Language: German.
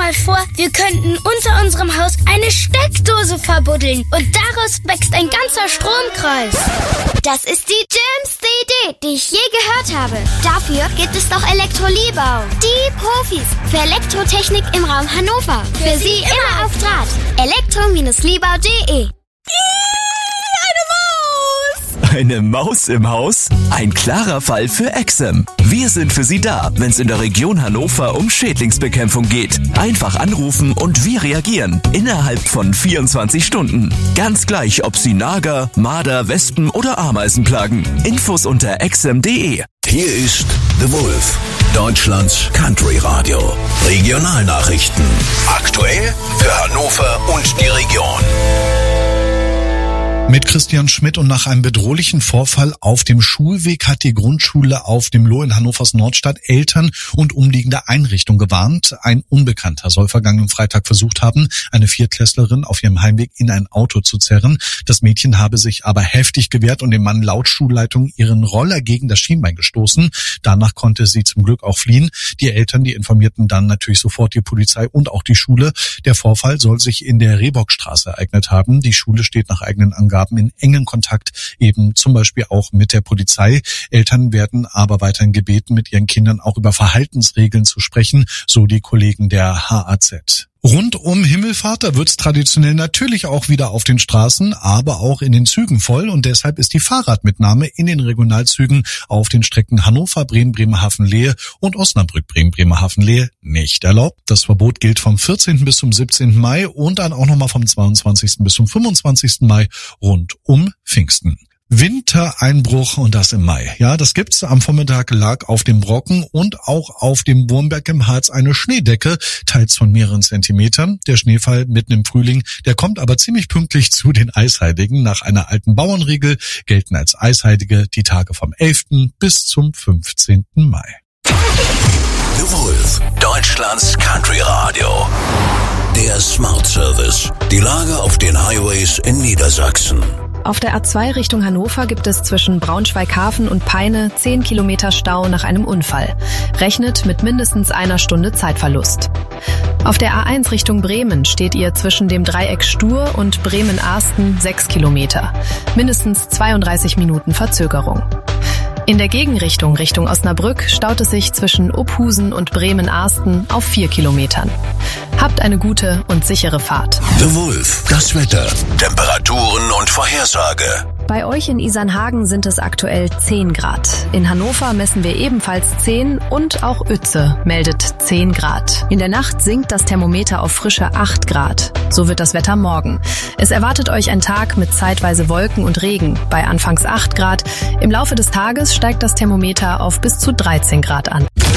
mal vor, wir könnten unter unserem Haus eine Steckdose verbuddeln und daraus wächst ein ganzer Stromkreis. Das ist die dümmste Idee, die ich je gehört habe. Dafür gibt es doch Elektrolibau. Die Profis für Elektrotechnik im Raum Hannover. Für Sie immer auf Draht. elektro-libau.de. Eine Maus im Haus? Ein klarer Fall für Exem. Wir sind für Sie da, wenn es in der Region Hannover um Schädlingsbekämpfung geht. Einfach anrufen und wir reagieren. Innerhalb von 24 Stunden. Ganz gleich, ob Sie Nager, Marder, Wespen oder Ameisen plagen. Infos unter exem.de. Hier ist The Wolf, Deutschlands Country Radio. Regionalnachrichten. Aktuell für Hannover und die Region. Mit Christian Schmidt und nach einem bedrohlichen Vorfall auf dem Schulweg hat die Grundschule auf dem Loh in Hannovers Nordstadt Eltern und umliegende Einrichtungen gewarnt. Ein Unbekannter soll vergangenen Freitag versucht haben, eine Viertklässlerin auf ihrem Heimweg in ein Auto zu zerren. Das Mädchen habe sich aber heftig gewehrt und dem Mann laut Schulleitung ihren Roller gegen das Schienbein gestoßen. Danach konnte sie zum Glück auch fliehen. Die Eltern, die informierten dann natürlich sofort die Polizei und auch die Schule. Der Vorfall soll sich in der Rehbockstraße ereignet haben. Die Schule steht nach eigenen Angaben in engen Kontakt eben zum Beispiel auch mit der Polizei. Eltern werden aber weiterhin gebeten, mit ihren Kindern auch über Verhaltensregeln zu sprechen, so die Kollegen der HAZ. Rund um Himmelfahrt, da wird's traditionell natürlich auch wieder auf den Straßen, aber auch in den Zügen voll und deshalb ist die Fahrradmitnahme in den Regionalzügen auf den Strecken Hannover, Bremen, Bremerhaven-Lehe und Osnabrück, Bremen, Bremerhaven-Lehe nicht erlaubt. Das Verbot gilt vom 14. bis zum 17. Mai und dann auch nochmal vom 22. bis zum 25. Mai rund um Pfingsten. Wintereinbruch und das im Mai. Ja, das gibt's. Am Vormittag lag auf dem Brocken und auch auf dem Wurmberg im Harz eine Schneedecke, teils von mehreren Zentimetern. Der Schneefall mitten im Frühling, der kommt aber ziemlich pünktlich zu den Eisheiligen. Nach einer alten Bauernregel gelten als Eisheilige die Tage vom 11. bis zum 15. Mai. The Wolf, Deutschlands Country Radio. Der Smart Service. Die Lage auf den Highways in Niedersachsen. Auf der A2 Richtung Hannover gibt es zwischen Braunschweig-Hafen und Peine 10 Kilometer Stau nach einem Unfall. Rechnet mit mindestens einer Stunde Zeitverlust. Auf der A1 Richtung Bremen steht ihr zwischen dem Dreieck Stur und Bremen-Arsten 6 Kilometer. Mindestens 32 Minuten Verzögerung. In der Gegenrichtung Richtung Osnabrück staut es sich zwischen Uphusen und Bremen-Arsten auf 4 Kilometern. Habt eine gute und sichere Fahrt. The Wolf, das Wetter, Temperaturen und Vorhersage. Bei euch in Isernhagen sind es aktuell 10 Grad. In Hannover messen wir ebenfalls 10 und auch Uetze meldet 10 Grad. In der Nacht sinkt das Thermometer auf frische 8 Grad. So wird das Wetter morgen. Es erwartet euch ein Tag mit zeitweise Wolken und Regen. Bei anfangs 8 Grad. Im Laufe des Tages steigt das Thermometer auf bis zu 13 Grad an.